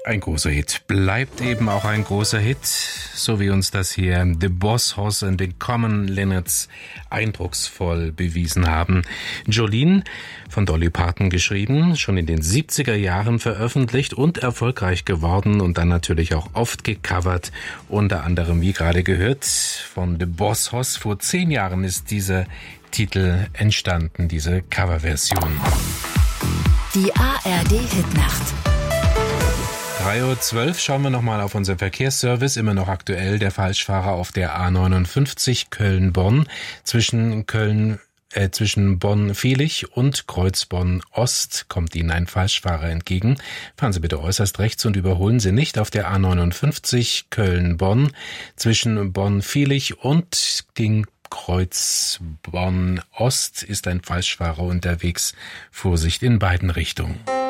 Ein großer Hit, bleibt eben auch ein großer Hit, so wie uns das hier The Boss Hoss und den Common Linnets eindrucksvoll bewiesen haben. Jolene, von Dolly Parton geschrieben, schon in den 70er Jahren veröffentlicht und erfolgreich geworden und dann natürlich auch oft gecovert, unter anderem, wie gerade gehört, von The Boss Hoss. Vor 10 Jahren ist dieser Titel entstanden, diese Coverversion. Die ARD-Hitnacht. 3:12 Uhr, schauen wir nochmal auf unseren Verkehrsservice, immer noch aktuell, der Falschfahrer auf der A59 Köln-Bonn, zwischen Bonn-Vilich und Kreuzbonn-Ost kommt Ihnen ein Falschfahrer entgegen. Fahren Sie bitte äußerst rechts und überholen Sie nicht auf der A59 Köln-Bonn, zwischen Bonn-Vilich und den Kreuzbonn-Ost ist ein Falschfahrer unterwegs. Vorsicht in beiden Richtungen.